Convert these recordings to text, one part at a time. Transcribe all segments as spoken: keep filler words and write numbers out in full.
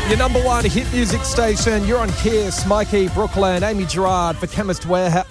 Your number one hit music station. You're on Kiss. Mikey, Brooklyn, Amy Gerard for Chemist Warehouse.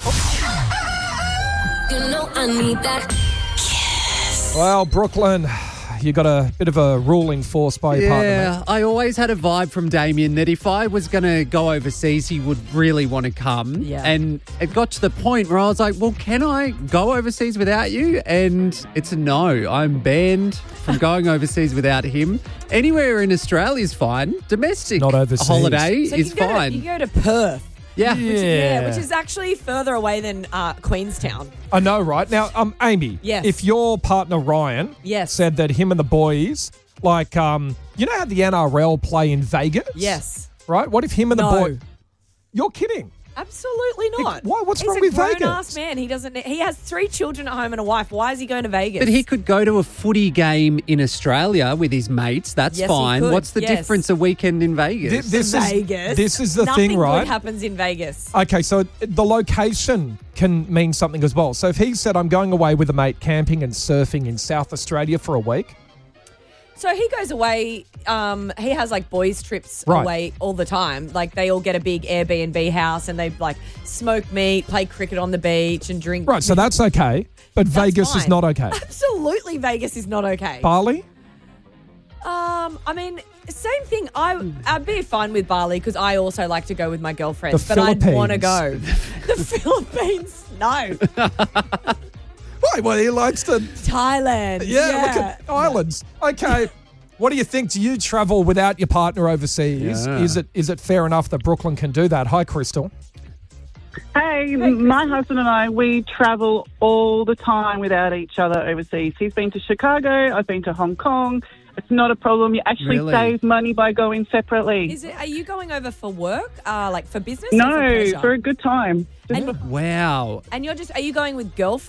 Oh. You know I need that Kiss. Well, Brooklyn, you got a bit of a ruling force by your partner, Yeah, mate. I always had a vibe from Damien that if I was going to go overseas, he would really want to come. Yeah. And it got to the point where I was like, well, can I go overseas without you? And it's a no. I'm banned from going overseas without him. Anywhere in Australia is fine. Domestic Not overseas. holiday So you is can go fine. To, you go to Perth. yeah. Which is, yeah, which is actually further away than uh, Queenstown. I know, right? Now, um, Amy, Yes. if your partner Ryan Yes. said that him and the boys, like, um, you know how the N R L play in Vegas? Yes. Right? What if him and No. the boy... You're kidding. Absolutely not. Why? What's He's wrong a with Vegas? grown-ass man. He doesn't. He has three children at home and a wife. Why is he going to Vegas? But he could go to a footy game in Australia with his mates. That's Yes, he fine. could. What's the Yes. difference a weekend in Vegas? Th- this is Vegas. this is the Nothing thing, right? good happens in Vegas. Okay, so the location can mean something as well. So if he said, I'm going away with a mate camping and surfing in South Australia for a week, So he goes away. Um, he has like boys' trips Right. away all the time. Like they all get a big Airbnb house and they like smoke meat, play cricket on the beach, and drink. right, so that's okay, but That's Vegas is fine. not okay. Absolutely, Vegas is not okay. Bali? Um, I mean, same thing. I I'd be fine with Bali because I also like to go with my girlfriends, The but I'd want to Philippines. go. The Philippines, no. Right, well, he likes to... Thailand, Yeah, yeah. look at islands. Okay. What do you think? Do you travel without your partner overseas? Yeah. Is it is it fair enough that Brooklyn can do that? Hi, Crystal. Hey, my husband and I, we travel all the time without each other overseas. He's been to Chicago, I've been to Hong Kong. It's not a problem. You actually Really? save money by going separately. Is it? Are you going over for work? Uh, like for business? or for No, pleasure? for a good time. Just And- Wow. And you're just, are you going with girlfriends